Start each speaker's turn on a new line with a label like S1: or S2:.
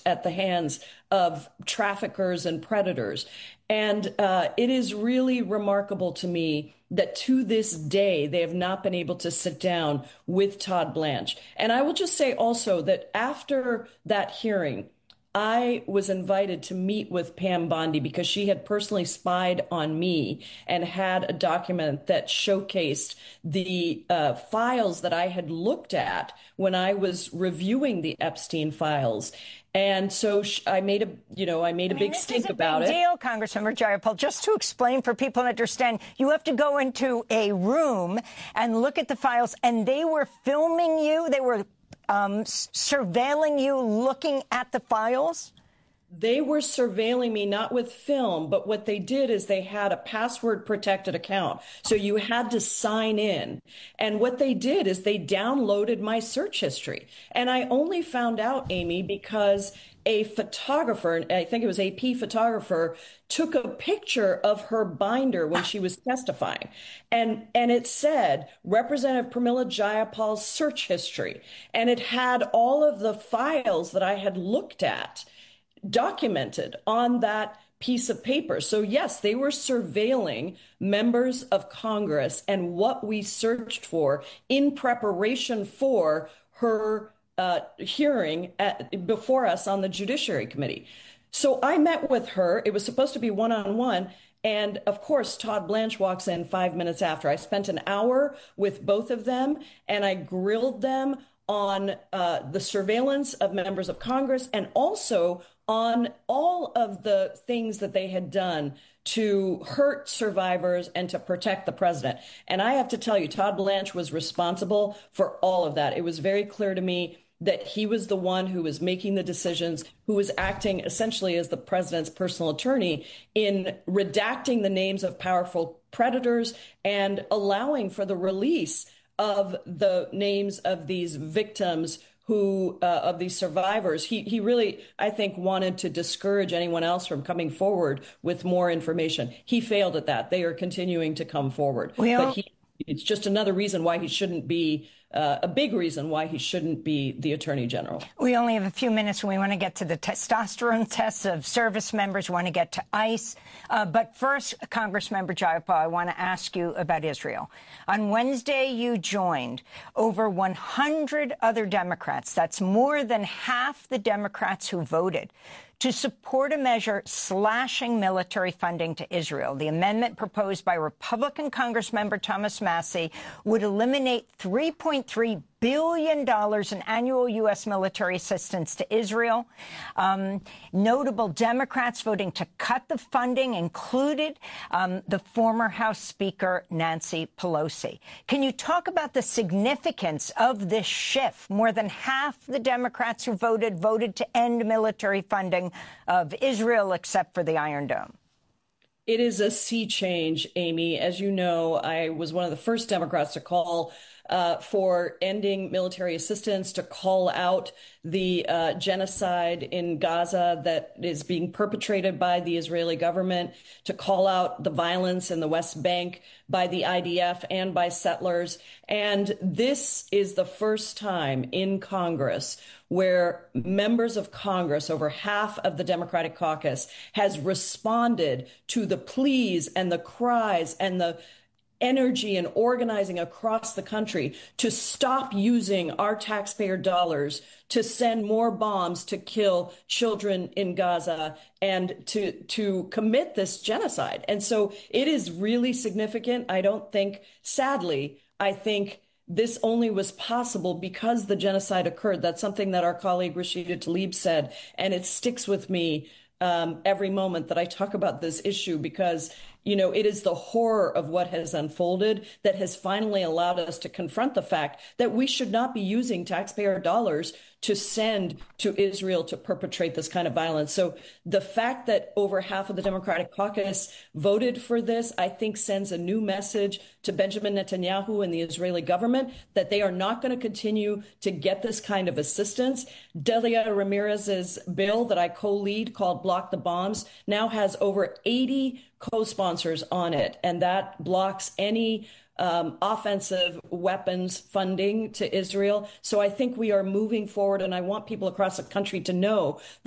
S1: at the hands of traffickers and predators. And it is really remarkable to me that to this day, they have not been able to sit down with Todd Blanche. And I will just say also that after that hearing, I was invited to meet with Pam Bondi because she had personally spied on me and had a document that showcased the files that I had looked at when I was reviewing the Epstein files. And so I made a big stink about it.
S2: This is a big deal, Congressmember Jayapal. Just to explain for people to understand, you have to go into a room and look at the files, and they were filming you. They were surveilling you, looking at the files?
S1: They were surveilling me, not with film, but what they did is they had a password protected account. So you had to sign in. And what they did is they downloaded my search history. And I only found out, Amy, because a photographer, I think it was AP photographer, took a picture of her binder when she was testifying. And it said Representative Pramila Jayapal's search history. And it had all of the files that I had looked at documented on that piece of paper. So yes, they were surveilling members of Congress and what we searched for in preparation for her hearing before us on the Judiciary Committee. So I met with her. It was supposed to be one-on-one. And of course, Todd Blanche walks in 5 minutes after. I spent an hour with both of them, and I grilled them on the surveillance of members of Congress and also on all of the things that they had done to hurt survivors and to protect the president. And I have to tell you, Todd Blanche was responsible for all of that. It was very clear to me that he was the one who was making the decisions, who was acting essentially as the president's personal attorney in redacting the names of powerful predators and allowing for the release of the names of these victims of these survivors. He really, I think, wanted to discourage anyone else from coming forward with more information. He failed at that. They are continuing to come forward. It's just another reason why he shouldn't be, a big reason why he shouldn't be the Attorney General.
S2: We only have a few minutes and we want to get to the testosterone tests of service members. We want to get to ICE. But first, Congressmember Jayapal, I want to ask you about Israel. On Wednesday, you joined over 100 other Democrats. That's more than half the Democrats who voted to support a measure slashing military funding to Israel. The amendment proposed by Republican Congressmember Thomas Massie would eliminate $3.3 billion in annual U.S. military assistance to Israel. Notable Democrats voting to cut the funding included the former House Speaker Nancy Pelosi. Can you talk about the significance of this shift? More than half the Democrats who voted to end military funding of Israel, except for the Iron Dome.
S1: It is a sea change, Amy. As you know, I was one of the first Democrats to call for ending military assistance, to call out the genocide in Gaza that is being perpetrated by the Israeli government, to call out the violence in the West Bank by the IDF and by settlers. And this is the first time in Congress where members of Congress, over half of the Democratic caucus, has responded to the pleas and the cries and the energy and organizing across the country to stop using our taxpayer dollars to send more bombs to kill children in Gaza and to commit this genocide. And so it is really significant. I don't think, sadly, I think this only was possible because the genocide occurred. That's something that our colleague Rashida Tlaib said, and it sticks with me every moment that I talk about this issue, because it is the horror of what has unfolded that has finally allowed us to confront the fact that we should not be using taxpayer dollars to send to Israel to perpetrate this kind of violence. So the fact that over half of the Democratic caucus voted for this, I think sends a new message to Benjamin Netanyahu and the Israeli government that they are not going to continue to get this kind of assistance. Delia Ramirez's bill that I co-lead, called Block the Bombs, now has over 80 co-sponsors on it, and that blocks any offensive weapons funding to Israel. So I think we are moving forward, and I want people across the country to know